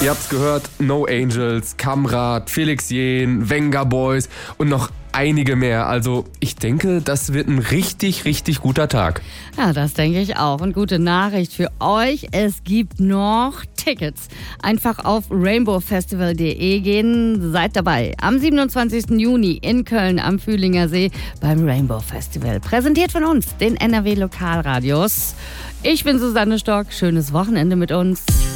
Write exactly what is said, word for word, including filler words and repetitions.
Ihr habt's gehört, No Angels, Kamrat, Felix Jähn, Venga Boys und noch einige mehr. Also ich denke, das wird ein richtig, richtig guter Tag. Ja, das denke ich auch. Und gute Nachricht für euch, es gibt noch Tickets. Einfach auf rainbow festival punkt de gehen, seid dabei. Am siebenundzwanzigsten Juni in Köln am Fühlinger See beim Rainbow Festival. Präsentiert von uns, den N R W Lokalradios. Ich bin Susanne Stock, schönes Wochenende mit uns.